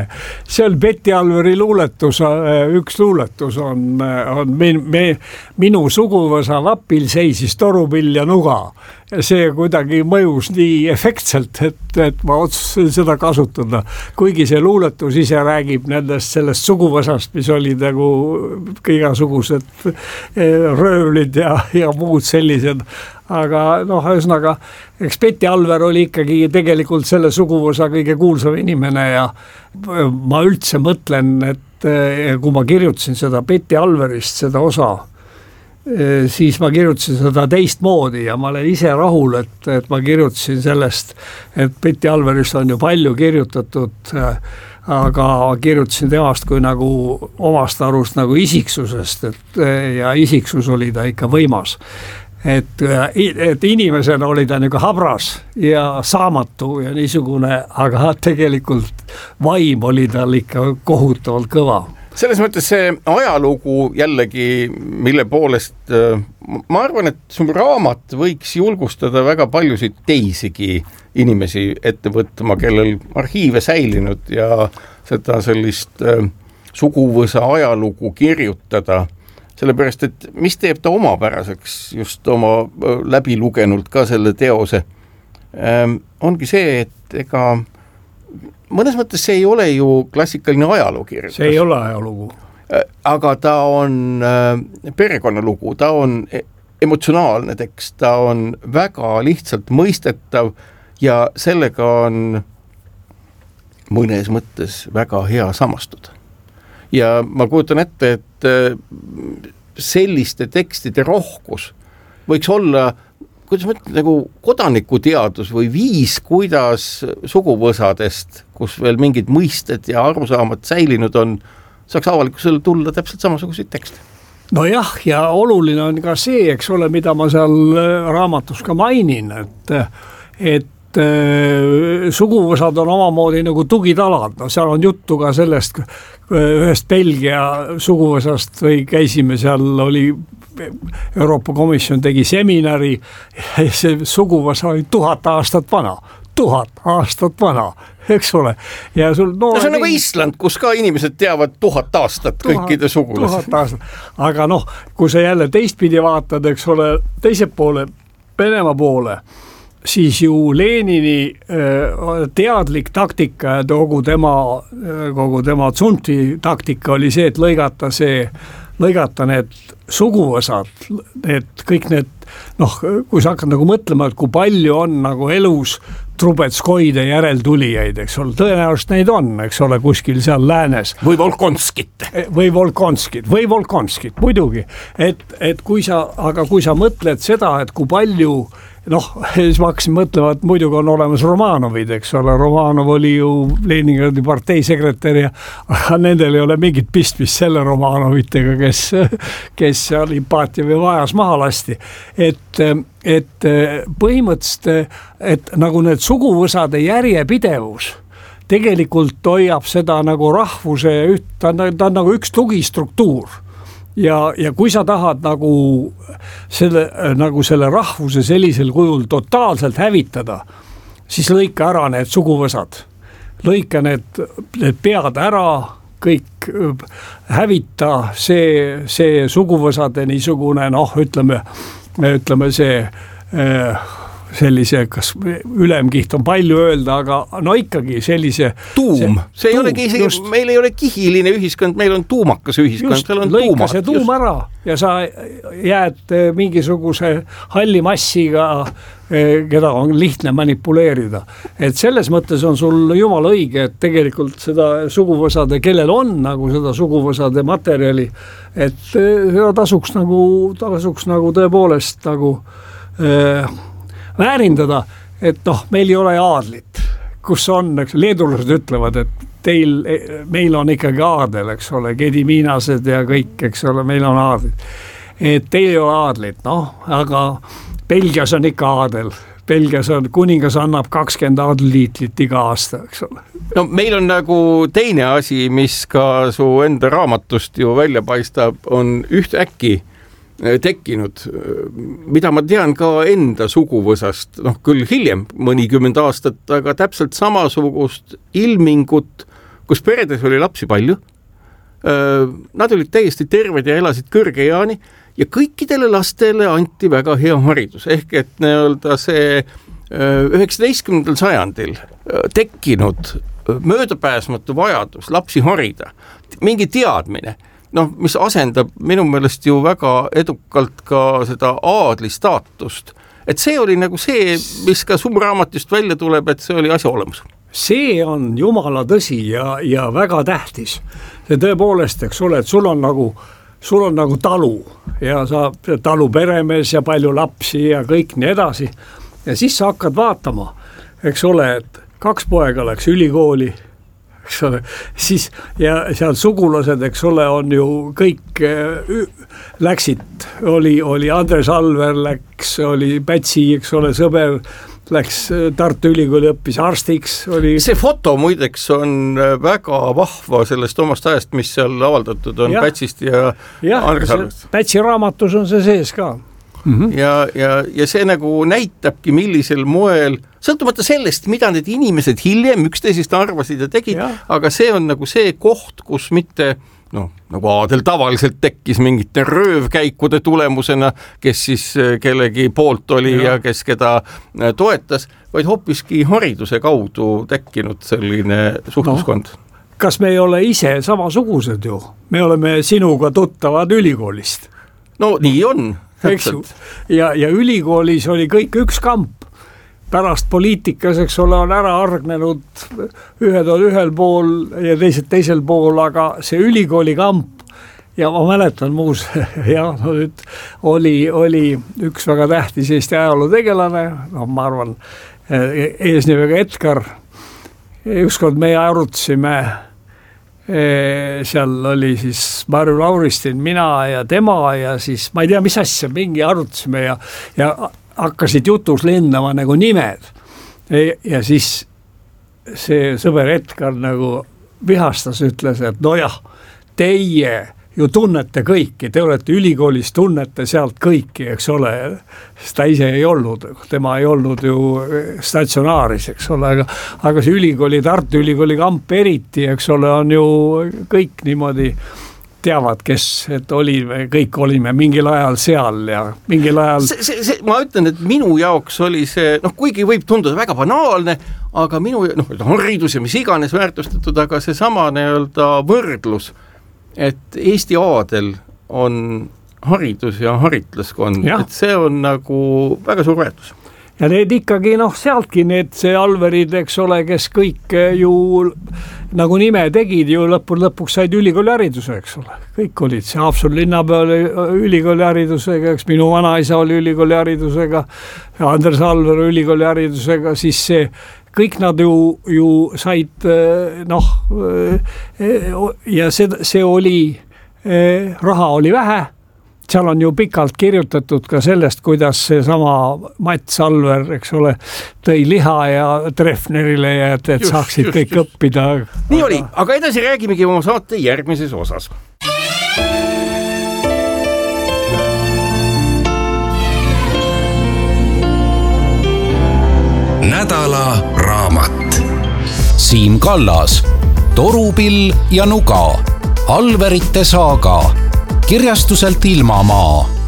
See on Betty Alveri luuletus, üks luuletus on minu suguvõsa vapil seisis torupill ja nuga. Ja see kuidagi mõjus nii efektselt, et ma otsustasin seda kasutada. Kuigi see luuletus ise räägib sellest suguvõsast, mis oli nagu igasugused röövlid ja muud sellised. Aga ühesõnaga, eks Betty Alver oli ikkagi tegelikult selle suguvõsa kõige kuulsam inimene ja ma üldse mõtlen, et kui ma kirjutasin seda Betty Alverist, seda osa, siis ma kirjutasin seda teistmoodi ja ma olen ise rahul, et ma kirjutasin sellest, et Betty Alverist on ju palju kirjutatud, aga kirjutasin temast kui nagu omast arust nagu isiksusest, ja isiksus oli ta ikka võimas. Et inimesena oli ta nagu habras ja saamatu ja niisugune, aga tegelikult vaim oli tal ikka kohutavalt kõva. Selles mõttes see ajalugu jällegi, mille poolest ma arvan, et su raamat võiks julgustada väga paljusid teisigi inimesi ette võtma, kellel arhiive säilinud ja seda sellist suguvõsa ajalugu kirjutada. Sellepärast, et mis teeb ta omapäraseks just oma läbi lugenult ka selle teose, ongi see, et ega mõnes mõttes see ei ole ju klassikaline ajalukirjutus. See ei ole ajalugu. Aga ta on perekonnalugu, ta on emotsionaalne tekst, ta on väga lihtsalt mõistetav ja sellega on mõnes mõttes väga hea samastuda. Ja ma kujutan ette, et selliste tekstide rohkus võiks olla, kuidas mõtled, nagu kodanikuteadus või viis, kuidas suguvõsadest, kus veel mingid mõisted ja arusaamad säilinud on, saaks avalikkusele tulla täpselt samasuguseid tekste. No jah, ja oluline on ka see, eks ole, mida ma seal raamatus ka mainin, et suguvõsad on omamoodi nagu tugitalad, seal on juttu ka sellest ühest Belgia suguvõsast või käisime seal, oli Euroopa Komisjon tegi seminari ja see suguvõsa oli 1000 aastat vana, 1000 aastat vana, eks ole. Ja sul see on nagu Island, kus ka inimesed teavad 1000 aastat kõikide sugulasi. Aga kui sa jälle teistpidi vaatad, eks ole, teise poole, Venemaa poole, siis ju Lenini teadlik taktika ja kogu tema Tsunti taktika oli see, et lõigata need suguvõsad, et kõik need, kui sa hakkad nagu mõtlema, et kui palju on nagu elus Trubetskoide järeltulijaid, eks ole, tõenäoliselt neid on, eks ole, kuskil seal läänes. Või Volkonskit, muidugi. Et kui sa mõtled seda, et kui palju siis ma hakkasin mõtlema, et muidugi on olemas Romanovid, eks ole, Romanov oli ju Leningradi partei sekretär ja aga nendel ei ole mingit pistmist selle Romanovitega, kes seal Ipatjevi vajas maha lasti. Et põhimõtteliselt, et nagu need suguvõsade järjepidevus tegelikult hoiab seda nagu rahvuse, ta on nagu üks tugistruktuur. Ja kui sa tahad nagu selle rahvuse sellisel kujul totaalselt hävitada, siis lõika ära need suguvõsad. Lõika need pead ära, kõik hävita see suguvõsade niisugune, ütleme see sellise, kas ülemkiht on palju öelda, aga ikkagi sellise tuum, see ei olegi isegi, meil ei ole kihiline ühiskond, meil on tuumakas ühiskond, seal on lõika see tuum ära ja sa jääd mingisuguse halli massiga, keda on lihtne manipuleerida. Et selles mõttes on sul jumala õige, et tegelikult seda suguvõsade, kellel on nagu seda suguvõsade materjali, et seda tasuks nagu tõepoolest nagu väärindada, et meil ei ole aadlit, kus on, eks, leedulased ütlevad, et meil on ikkagi aadel, eks ole, Gedimiinased ja kõik, eks ole, meil on aadlit. Et teil ei ole aadlit, aga Belgias on ikka aadel. Belgias on, kuningas annab 20 aadliitlit iga aasta, eks ole. No meil on nagu teine asi, mis ka su enda raamatust ju välja paistab, on ühtäkki tekkinud, mida ma tean ka enda suguvõsast, küll hiljem, mõnikümmend aastat, aga täpselt samasugust ilmingut kus peredes oli lapsi palju. Nad olid täiesti terved ja elasid kõrge eani ja kõikidele lastele anti väga hea haridus. Ehk et nii-öelda see 19. sajandil tekkinud möödapääsmatu vajadus lapsi harida, mingi teadmine, mis asendab minu meelest ju väga edukalt ka seda aadli staatust. Et see oli nagu see, mis ka Summraamatust välja tuleb, et see oli asja olemus. See on jumala tõsi ja väga tähtis. See tõepoolest, eks ole, et sul on nagu talu ja sa talu peremees ja palju lapsi ja kõik nii edasi. Ja siis sa hakkad vaatama, eks ole, et 2 poega läks ülikooli, eks ole, siis ja seal sugulased, eks ole, on ju kõik läksid, oli Andres Alver läks, oli Pätsi, eks ole, sõber, läks Tartu Ülikooli õppis arstiks. See foto muideks on väga vahva sellest omast ajast, mis seal avaldatud on Pätsist ja Andres Alverist. Pätsi raamatus on see sees ka. Ja see nagu näitabki, millisel moel, sõltumata sellest, mida need inimesed hiljem üksteisest arvasid ja tegid, aga see on nagu see koht, kus mitte nagu aadel tavaliselt tekkis mingite röövkäikude tulemusena, kes siis kellegi poolt oli ja kes keda toetas, vaid hoopiski hariduse kaudu tekkinud selline suhtluskond. Kas me ei ole ise samasugused ju? Me oleme sinuga tuttavad ülikoolist. No nii on. Ja ülikoolis oli kõik üks kamp. Pärast poliitikas, eks ole, on ära argnenud, ühed on ühel pool ja teised teisel pool, aga see ülikooli kamp ja ma mäletan muus, oli üks väga tähtis Eesti ajaloo tegelane, ma arvan, eesnimega Edgar. Ükskord meie arutasime, seal oli siis Marju Lauristin, mina ja tema ja siis ma ei tea, mis asja, mingi arutasime ja hakkasid jutus lendama nagu nimed ja siis see sõber Edgar nagu vihastas, ütles, et nojah, teie ju tunnete kõiki, te olete ülikoolis, tunnete sealt kõiki, eks ole, ta ise ei olnud, tema ei olnud ju statsionaaris, eks ole, aga see ülikooli, Tartu Ülikooli kamp eriti, eks ole, on ju kõik niimoodi teavad, kes, et kõik olime mingil ajal seal ja mingil ajal... Ma ütlen, et minu jaoks oli see, kuigi võib tunduda väga banaalne, aga minu, haridus ja mis iganes väärtustatud, aga see sama nii-öelda võrdlus, et Eesti aadel on haridus ja haritlaskond, et see on nagu väga suur väärtus. Ja need ikkagi, sealtki see Alverid, eks ole, kes kõik ju nagu nime tegid, ju lõpuks said ülikooli hariduse, eks ole. Kõik olid, see Haapsalu linnapea oli ülikooli haridusega, eks minu vanaisa oli ülikooli haridusega, Andres Alver ülikooli haridusega, siis see kõik nad ju said, ja see oli, raha oli vähe, seal on ju pikalt kirjutatud ka sellest, kuidas see sama Mats Alver, eks ole, tõi liha ja Treffnerile ja et saaksid kõik õppida. Nii oli, aga edasi räägimegi oma saate järgmises osas. Nädala raamat. Siim Kallas, Torupill ja Nuga, Alverite saaga, kirjastuselt Ilmamaa.